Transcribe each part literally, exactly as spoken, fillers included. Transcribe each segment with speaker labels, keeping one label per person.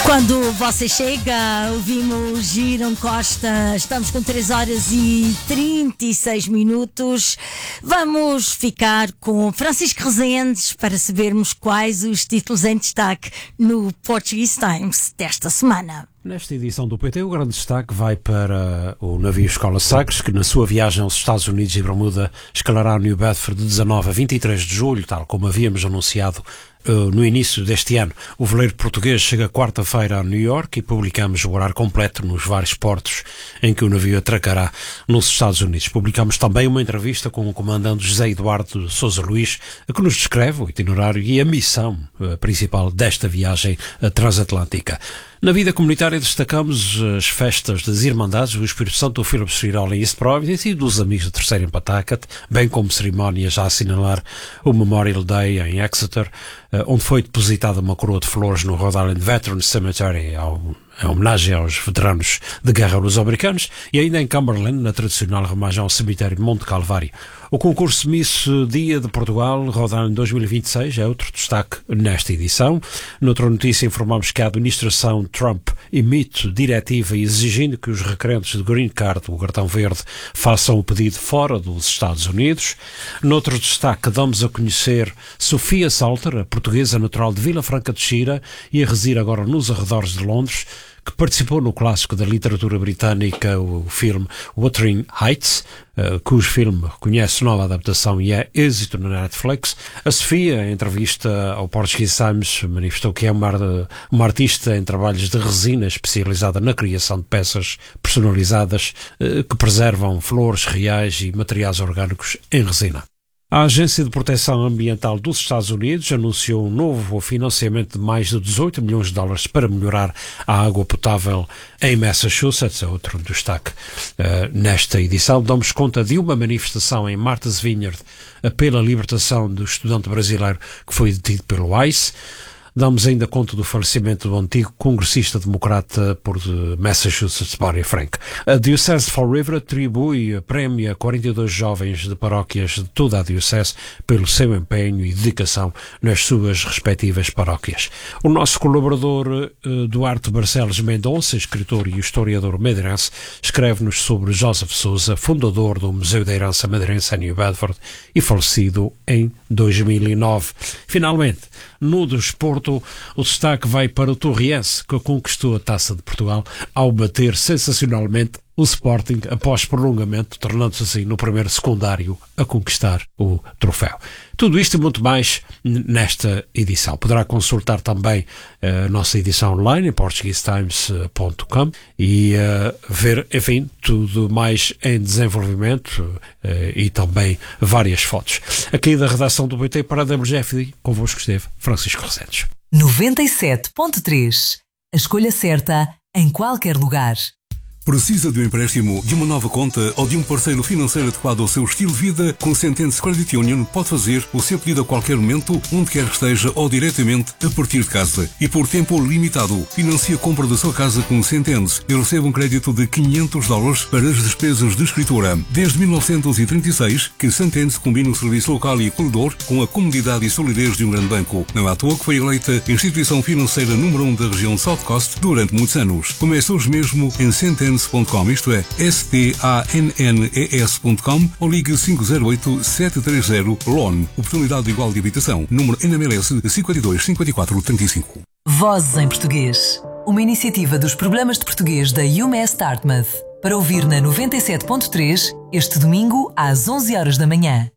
Speaker 1: Quando você chega, ouvimos Giron Costa, estamos com três horas e trinta e seis minutos. Vamos ficar com Francisco Rezendes para sabermos quais os títulos em destaque no Portuguese Times desta semana.
Speaker 2: Nesta edição do P T, o grande destaque vai para o navio Escola Sagres, que na sua viagem aos Estados Unidos e Bermuda escalará New Bedford de dezanove a vinte e três de julho, tal como havíamos anunciado uh, no início deste ano. O veleiro português chega quarta-feira a New York e publicamos o horário completo nos vários portos em que o navio atracará nos Estados Unidos. Publicamos também uma entrevista com o comandante José Eduardo Sousa Luís, que nos descreve o itinerário e a missão uh, principal desta viagem uh, transatlântica. Na vida comunitária destacamos as festas das Irmandades do Espírito Santo do Philip Street Hall em East Providence e dos Amigos do Terceiro em Pawtucket, bem como cerimónias a assinalar o Memorial Day em Exeter, onde foi depositada uma coroa de flores no Rhode Island Veterans Cemetery ao em homenagem aos veteranos de guerra luso-americanos, e ainda em Cumberland, na tradicional homenagem ao cemitério Monte Calvário. O concurso Miss Dia de Portugal Rhode Island dois mil e vinte e seis é outro destaque nesta edição. Noutra notícia informamos que a administração Trump emite diretiva exigindo que os requerentes de Green Card, o cartão verde, façam o pedido fora dos Estados Unidos. Noutro destaque damos a conhecer Sofia Salter, a portuguesa natural de Vila Franca de Xira e a residir agora nos arredores de Londres, que participou no clássico da literatura britânica, o filme Wuthering Heights, uh, cujo filme reconhece nova adaptação e é êxito na Netflix. A Sofia, em entrevista ao Portuguese Times, manifestou que é uma, uma artista em trabalhos de resina especializada na criação de peças personalizadas uh, que preservam flores reais e materiais orgânicos em resina. A Agência de Proteção Ambiental dos Estados Unidos anunciou um novo financiamento de mais de dezoito milhões de dólares para melhorar a água potável em Massachusetts. É outro destaque uh, nesta edição. Damos conta de uma manifestação em Martha's Vineyard pela libertação do estudante brasileiro que foi detido pelo ICE. Damos ainda conta do falecimento do antigo congressista democrata por Massachusetts, Barry Frank. A Diocese de Fall River atribui prémio a quarenta e dois jovens de paróquias de toda a Diocese pelo seu empenho e dedicação nas suas respectivas paróquias. O nosso colaborador uh, Duarte Barcelos Mendonça, escritor e historiador madeirense, escreve-nos sobre Joseph Sousa, fundador do Museu da Herança Madeirense em New Bedford e falecido em dois mil e nove. Finalmente, no desporto, o destaque vai para o Torriense, que conquistou a Taça de Portugal ao bater sensacionalmente o Sporting após prolongamento, tornando-se assim no primeiro secundário a conquistar o troféu. Tudo isto e muito mais nesta edição. Poderá consultar também a nossa edição online em portuguese times ponto com e uh, ver, enfim, tudo mais em desenvolvimento uh, e também várias fotos. Aqui da redação do B T para a W G F D, convosco esteve Francisco Rezendes.
Speaker 3: noventa e sete ponto três. A escolha certa em qualquer lugar.
Speaker 4: Precisa de um empréstimo, de uma nova conta ou de um parceiro financeiro adequado ao seu estilo de vida? Com Sentence Credit Union pode fazer o seu pedido a qualquer momento, onde quer que esteja ou diretamente a partir de casa. E por tempo limitado, financie a compra da sua casa com Sentence e receba um crédito de quinhentos dólares para as despesas de escritura. Desde mil novecentos e trinta e seis que Sentence combina o serviço local e acolhedor com a comodidade e solidez de um grande banco. Não é à toa que foi eleita a instituição financeira número um da região South Coast durante muitos anos. Comece hoje mesmo em Sentence ponto com, isto é, S T A N N E S ponto com, ou ligue cinco zero oito sete três zero L O N. Oportunidade igual de habitação. Número N M L S cinco dois cinco quatro três cinco.
Speaker 3: Vozes em Português. Uma iniciativa dos Problemas de Português da UMass Dartmouth. Para ouvir na noventa e sete ponto três, este domingo às onze horas da manhã.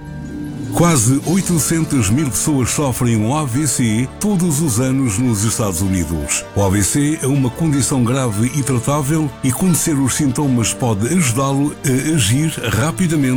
Speaker 4: Quase oitocentas mil pessoas sofrem um A V C todos os anos nos Estados Unidos. O A V C é uma condição grave e tratável e conhecer os sintomas pode ajudá-lo a agir rapidamente